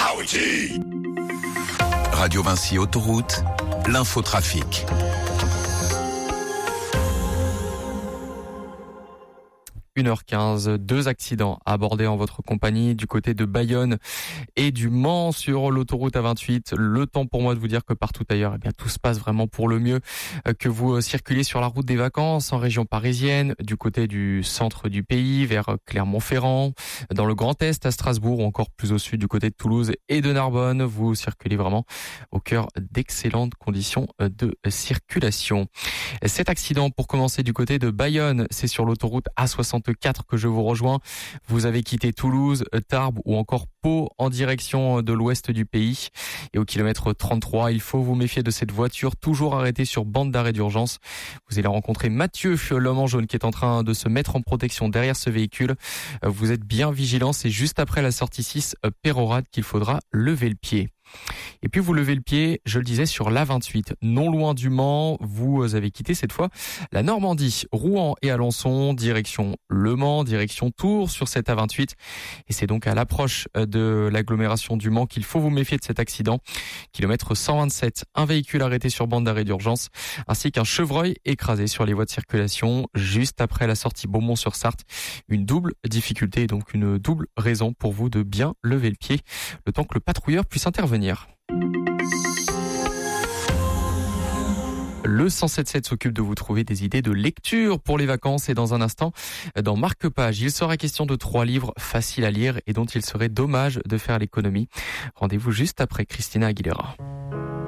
Radio Vinci Autoroute, l'infotrafic. 1h15, 2 accidents abordés en votre compagnie du côté de Bayonne et du Mans sur l'autoroute A28. Le temps pour moi de vous dire que partout ailleurs, tout se passe vraiment pour le mieux, que vous circulez sur la route des vacances en région parisienne, du côté du centre du pays, vers Clermont-Ferrand, dans le Grand Est à Strasbourg ou encore plus au sud du côté de Toulouse et de Narbonne. Vous circulez vraiment au cœur d'excellentes conditions de circulation. Cet accident, pour commencer du côté de Bayonne, c'est sur l'autoroute A64 que je vous rejoins. Vous avez quitté Toulouse, Tarbes ou encore Pau en direction de l'ouest du pays. Et au kilomètre 33, il faut vous méfier de cette voiture toujours arrêtée sur bande d'arrêt d'urgence. Vous allez rencontrer Mathieu, l'homme en jaune, qui est en train de se mettre en protection derrière ce véhicule. Vous êtes bien vigilant, c'est juste après la sortie 6 Pérorade qu'il faudra lever le pied. Et puis vous levez le pied, je le disais, sur l'A28, non loin du Mans. Vous avez quitté cette fois la Normandie, Rouen et Alençon, direction Le Mans, direction Tours sur cette A28. Et c'est donc à l'approche de l'agglomération du Mans qu'il faut vous méfier de cet accident. Kilomètre 127, un véhicule arrêté sur bande d'arrêt d'urgence, ainsi qu'un chevreuil écrasé sur les voies de circulation juste après la sortie Beaumont-sur-Sarthe. Une double difficulté et donc une double raison pour vous de bien lever le pied, le temps que le patrouilleur puisse intervenir. Le 107.7 s'occupe de vous trouver des idées de lecture pour les vacances et dans un instant, dans Marque-Page, il sera question de 3 livres faciles à lire et dont il serait dommage de faire l'économie. Rendez-vous juste après Christina Aguilera.